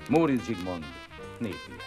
Móricz Zsigmond, népies.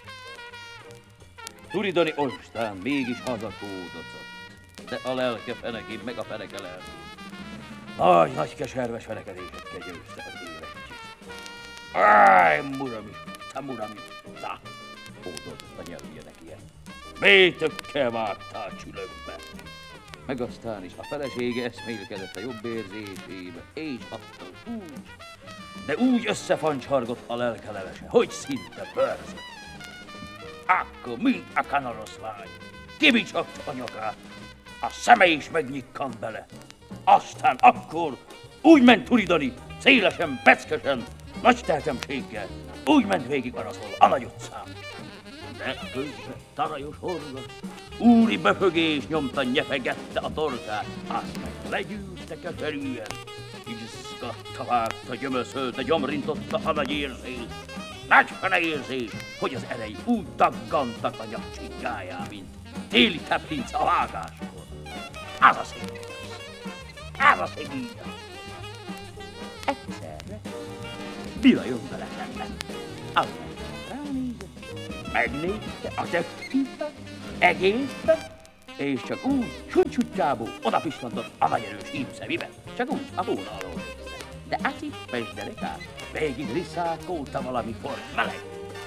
Turidoni ostán mégis hazakódozott, de a lelke fenekén meg a feneke lelkén. Nagy keserves fenekedésekkel győzte az érettjét. Áj, muramista, hódoltott a nyelvje neki. Mélytökkel vágtál csülökbe. Meg aztán is a felesége eszmélkedett a jobb érzésébe, és attól úgy összefancsargott a lelke levese, hogy szinte pörzött. Akkor mint a kanoroszlány, kibicsakta a nyakát, a szeme is megnyikkant bele. Aztán akkor úgy ment Turidoni, szélesen, peckesen, nagy tehetemséggel, úgy ment végig Araszol a nagy utcán. De közben tarajos horgat, úri befögés nyomta, nyepegette a torkát, azt meg legyűrte keserűen, izgatta, vágta, gyömöszölte, gyomrintotta a nagy érzés. Nagy feneérzés, hogy az erei úgy daggantak a nyakcsigáján, mint téli teplince a vágáskor. Az a szép, ez a szép így. Egyszerre Bila jön vele szemben. Az ránézett, megnézte a testét, egészbe, és csak úgy csúcsútjából oda pislantott a nagy erős hímszemébe, csak úgy a hóna alól nézte. De átip és derekát, végig riszákolta valami fort meleg.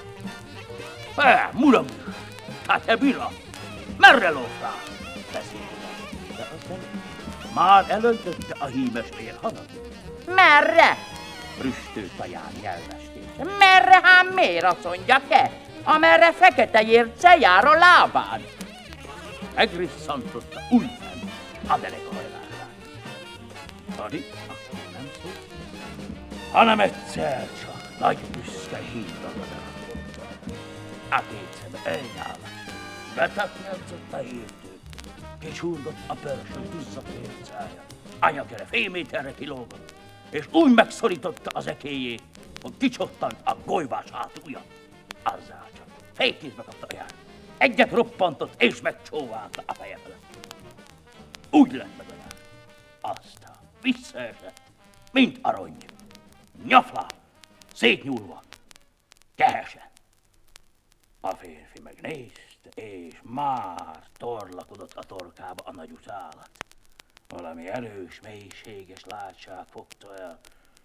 Muram, hát te Bila, merre lófrálsz? Beszélt, de aztán már elöntötte a hímes vérhadat. Merre? Rüstölt a jár nyelvestés. Merre, hát miért azt mondja-e? Amerre fekete érce jár a lábán. Megrisszantotta újfent a derekahajlását. Adi akkor nem szólt, hanem egyszer csak nagy büszke híddagadra mondta. A két szeme elnyálás, betaknyelzott a értő, kicsurgott a pörső duzzat ércája. Anyakere fél méterre kilógott, és úgy megszorította az ekélyét, hogy kicsottant a golyvás hátulja. Azzal csak fékkézbe kapta a jár. Egyet roppantott, és megcsóválta a feje felett. Úgy lett meg a jár. Aztán visszaesett, mint a rongy. Nyaflá, szétnyúlva, kehesen. A férfi megnézte, és már torlakodott a torkába a nagy utálat. Valami erős, mélységes látság fogta el.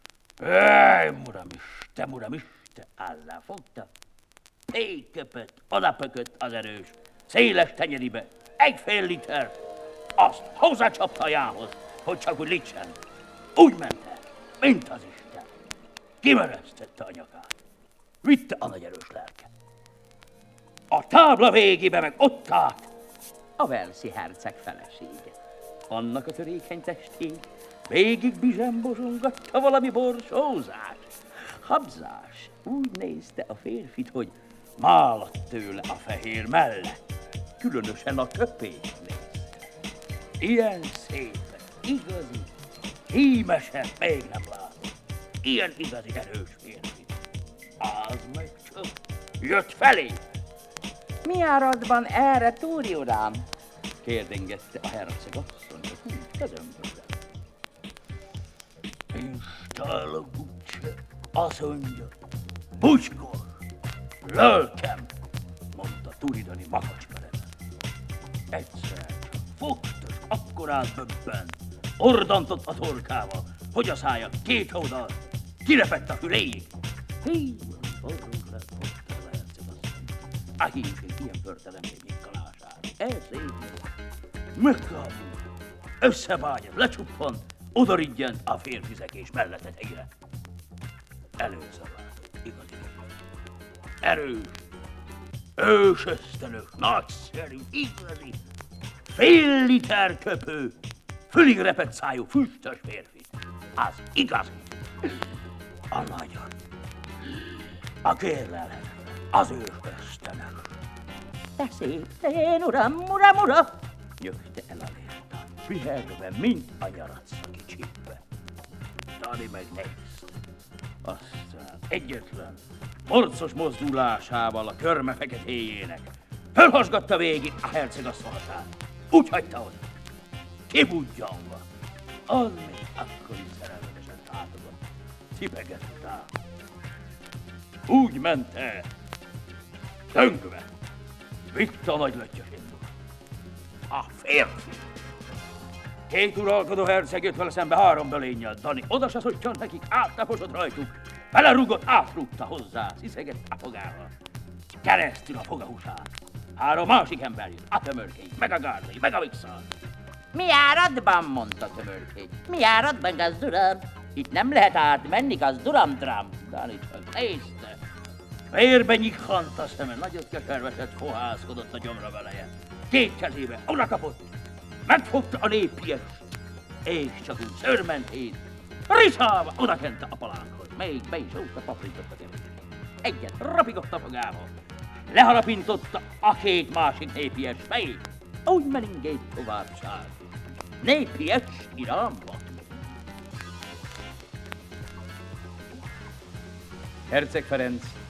Muramiste, azzal fogta. Péköpött, odapökött az erős, széles tenyeribe, 1,5 liter. Azt hozzácsapta a jához, hogy csak úgy licsen. Úgy ment el, mint az Isten. Kimeresztette a nyakát. Vitte a nagy erős lelke. A tábla végébe meg ott állt A Velszi herceg felesége. annak a törékeny testén végig bizsembozongatta valami borsózás, habzás. Úgy nézte a férfit, hogy máladt tőle a fehér mellett, különösen a köpét nézte. Ilyen szépet, igazi, hímeset még nem látott. Ilyen igazi erős férfit. Az meg csak jött felé. Mi áradban erre, Túri uram? Kérdengette a herceg asszony, hogy úgy kezembe. Installok úgyse, azt mondja, Bucskor, lölkem, mondta Turidoni makacska reven. Egyszer csak fogta, s akkorát böbbent, ordantott a torkával, hogy a szája két oldal kirepett a füléig. Hí, forró lett, fogta a herceg asszony. A hímség ilyen pörtelemben nyitkalására. Elszépült, megkábult, összebágyott, lecsuppant, odaridjent a férfizekés mellettetejére. Előszabált, igazi. Erős, ősösztönök, nagyszerű, igazi, 1,5 liter köpő, fülig repett szájú, füstös férfi. Az igazi. A nagyon. A kérlelem, az ősösztönök. De szép, én uram, uram! Nyögte el a léltán, piherve, mint a nyaracra kicsipve. Dani megnézte. Aztán egyetlen, morcos mozdulásával a körme feketéjének fölhasgatta végig a herceg asszonyát. Úgy hagyta oda. Kibudjanva. Az még akkor is szerelmesen tátogott. Cipegett rá. úgy ment el. Döngve. Vitte a nagy löttyös indul. A férfi. Két uralkodó herceg jött vele szembe 3 belénnyel. Dani oda se szottyant nekik, áttaposott rajtuk. Belerúgott, átrúgta hozzá, sziszegett a fogával. Keresztül a fogahúsát. 3 másik ember jött, a tömörkény, meg a gárdai, meg a vixal. Mi áradban, mondta tömörkény. Mi áradban, gazduram? Itt nem lehet átmenni, gazduram-dram. Dani csak nézte. Vérbe nyikhant a szeme, nagyot keservetett, fohászkodott a gyomra veleje. 2 kezébe oda kapott, megfogta a népiest, és csak úgy szörmentét, riszálva odakente a palánkhoz. Még be is óvta, paprított a kevés. Egyet rapigott a fogába, leharapintotta a 2 másik népies fejét, úgy meningét tovább szállt. Népies irányba. Herceg Ferenc